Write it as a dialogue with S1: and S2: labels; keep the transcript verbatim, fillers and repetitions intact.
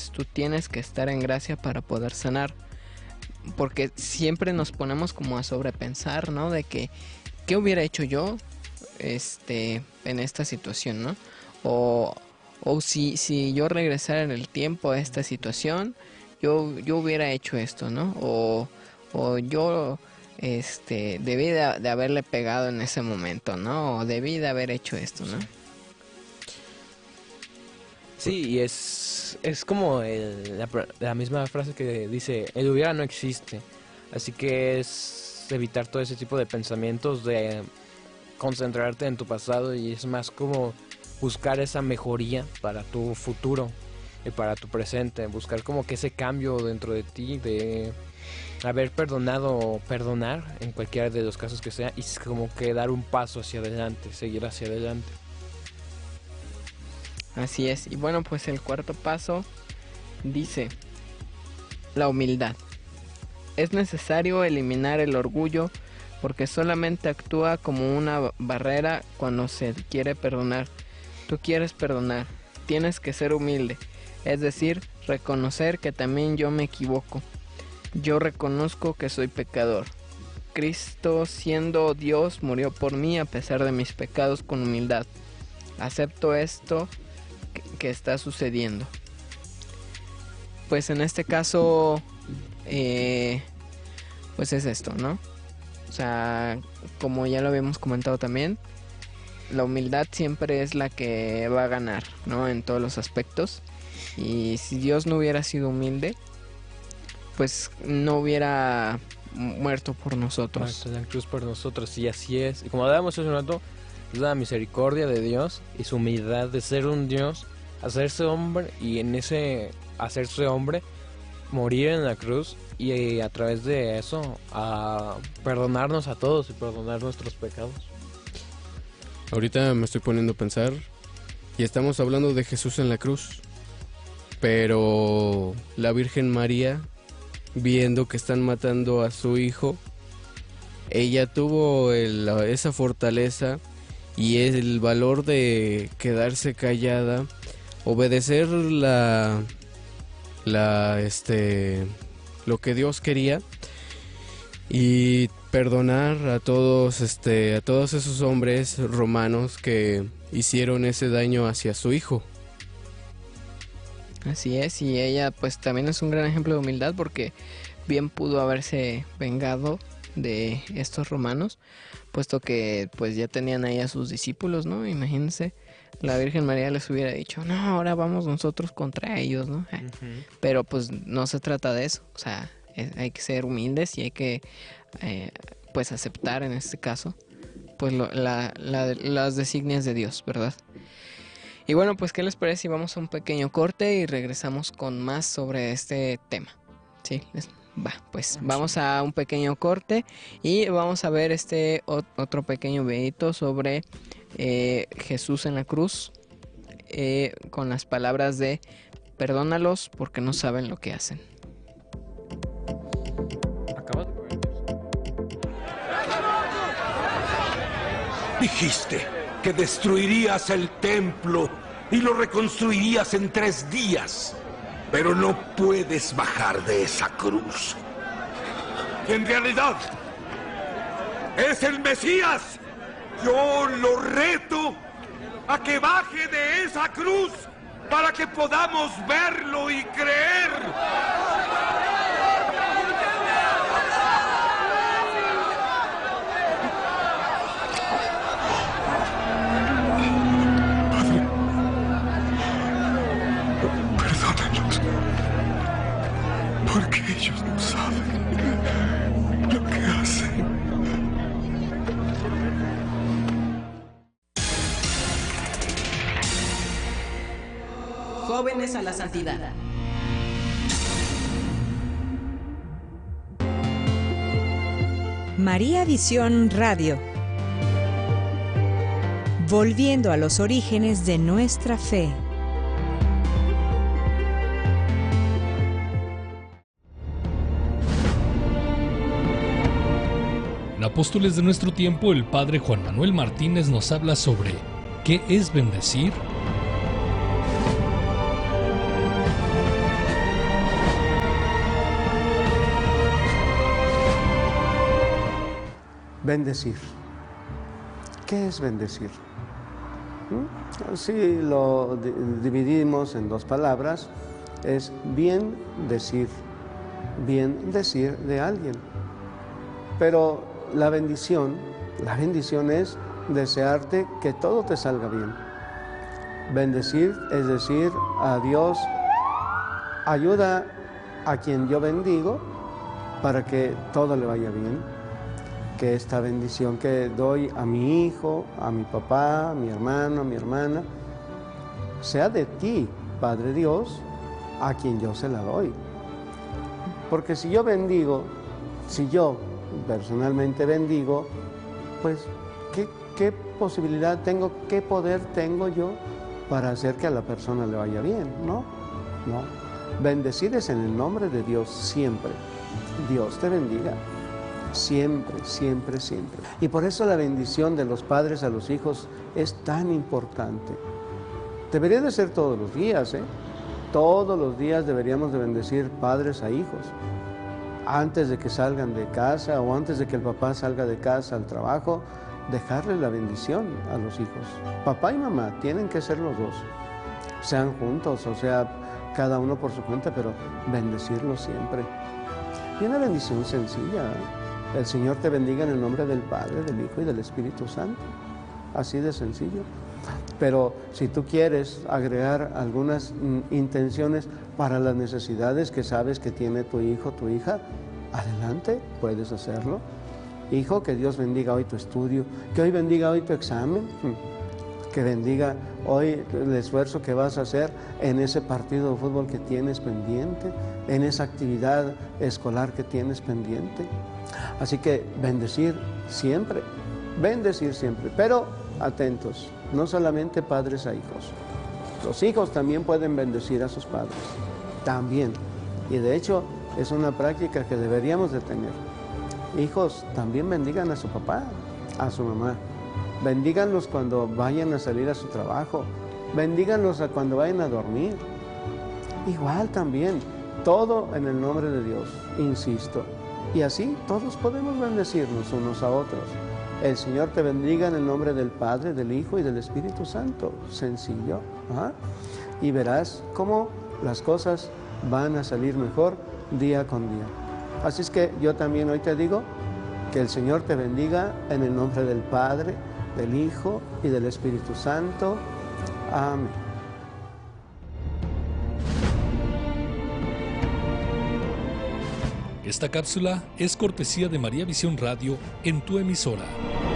S1: pues tú tienes que estar en gracia para poder sanar. Porque siempre nos ponemos como a sobrepensar, ¿no? De que, ¿qué hubiera hecho yo este, en esta situación, ¿no? O, o si, si yo regresara en el tiempo a esta situación, yo, yo hubiera hecho esto, ¿no? O, o yo este, debí de, de haberle pegado en ese momento, ¿no? O debí de haber hecho esto, ¿no?
S2: Sí, y es, es como el, la, la misma frase que dice, el hubiera no existe. Así que es evitar todo ese tipo de pensamientos, de concentrarte en tu pasado, y es más como buscar esa mejoría para tu futuro y para tu presente. Buscar como que ese cambio dentro de ti, de haber perdonado o perdonar en cualquiera de los casos que sea, y es como que dar un paso hacia adelante, seguir hacia adelante.
S1: Así es. Y bueno, pues el cuarto paso dice: la humildad. Es necesario eliminar el orgullo porque solamente actúa como una barrera cuando se quiere perdonar. Tú quieres perdonar, tienes que ser humilde, es decir, reconocer que también yo me equivoco. Yo reconozco que soy pecador. Cristo, siendo Dios, murió por mí a pesar de mis pecados con humildad. Acepto esto que está sucediendo. Pues en este caso eh, pues es esto, ¿no? O sea, como ya lo habíamos comentado también, la humildad siempre es la que va a ganar, ¿no? En todos los aspectos. Y si Dios no hubiera sido humilde, pues no hubiera muerto por nosotros.
S2: Muerto en la cruz por nosotros, y así es. Y como hablábamos hace un rato, es la misericordia de Dios y su humildad de ser un Dios, hacerse hombre, y en ese hacerse hombre, morir en la cruz, y a través de eso a perdonarnos a todos y perdonar nuestros pecados.
S3: Ahorita me estoy poniendo a pensar, y estamos hablando de Jesús en la cruz, pero la Virgen María, viendo que están matando a su hijo, ella tuvo el, esa fortaleza y el valor de quedarse callada, obedecer la, la, este, lo que Dios quería, y perdonar a todos, este, a todos esos hombres romanos que hicieron ese daño hacia su hijo.
S1: Así es, y ella pues también es un gran ejemplo de humildad, porque bien pudo haberse vengado de estos romanos, puesto que pues ya tenían ahí a sus discípulos, ¿no? Imagínense, la Virgen María les hubiera dicho, no, ahora vamos nosotros contra ellos, ¿no? Uh-huh. Pero pues no se trata de eso, o sea, es, hay que ser humildes y hay que eh, pues aceptar en este caso pues lo, la, la, las designias de Dios, ¿verdad? Y bueno, pues ¿qué les parece si vamos a un pequeño corte y regresamos con más sobre este tema? Sí, les... va, pues vamos a un pequeño corte y vamos a ver este otro pequeño videito sobre eh, Jesús en la cruz, eh, con las palabras de perdónalos porque no saben lo que hacen.
S2: ¿Acabas?
S4: Dijiste que destruirías el templo y lo reconstruirías en tres días. Pero no puedes bajar de esa cruz. En realidad, es el Mesías. Yo lo reto a que baje de esa cruz para que podamos verlo y creer.
S5: Porque ellos no saben lo que hacen.
S6: Jóvenes a la santidad.
S7: María Visión Radio. Volviendo a los orígenes de nuestra fe.
S8: En Apóstoles de nuestro tiempo, el padre Juan Manuel Martínez nos habla sobre ¿qué es bendecir?
S6: Bendecir. ¿Qué es bendecir? ¿Mm? Si lo dividimos en dos palabras, es bien decir, bien decir de alguien. Pero la bendición, la bendición es desearte que todo te salga bien. Bendecir es decir a Dios, ayuda a quien yo bendigo para que todo le vaya bien. Que esta bendición que doy a mi hijo, a mi papá, a mi hermano, a mi hermana, sea de ti, Padre Dios, a quien yo se la doy. Porque si yo bendigo, si yo personalmente bendigo, pues, ¿qué, qué posibilidad tengo, qué poder tengo yo para hacer que a la persona le vaya bien? No, no. Bendecir es en el nombre de Dios siempre. Dios te bendiga. Siempre, siempre, siempre. Y por eso la bendición de los padres a los hijos es tan importante. Debería de ser todos los días, ¿eh? Todos los días deberíamos de bendecir padres a hijos. Antes de que salgan de casa o antes de que el papá salga de casa al trabajo, dejarle la bendición a los hijos. Papá y mamá tienen que ser los dos. Sean juntos, o sea, cada uno por su cuenta, pero bendecirlos siempre. Y una bendición sencilla, ¿eh? El Señor te bendiga en el nombre del Padre, del Hijo y del Espíritu Santo. Así de sencillo. Pero si tú quieres agregar algunas mm, intenciones para las necesidades que sabes que tiene tu hijo, tu hija, adelante, puedes hacerlo. Hijo, que Dios bendiga hoy tu estudio, que hoy bendiga hoy tu examen, que bendiga hoy el esfuerzo que vas a hacer en ese partido de fútbol que tienes pendiente, en esa actividad escolar que tienes pendiente. Así que bendecir siempre, bendecir siempre, pero atentos, no solamente padres a hijos. Los hijos también pueden bendecir a sus padres, también. Y de hecho es una práctica que deberíamos de tener. Hijos, también bendigan a su papá, a su mamá. Bendíganlos cuando vayan a salir a su trabajo. Bendíganlos a cuando vayan a dormir. Igual también, todo en el nombre de Dios, insisto. Y así todos podemos bendecirnos unos a otros. El Señor te bendiga en el nombre del Padre, del Hijo y del Espíritu Santo. Sencillo. ¿Ah? Y verás cómo las cosas van a salir mejor día con día. Así es que yo también hoy te digo que el Señor te bendiga en el nombre del Padre, del Hijo y del Espíritu Santo. Amén.
S8: Esta cápsula es cortesía de María Visión Radio en tu emisora.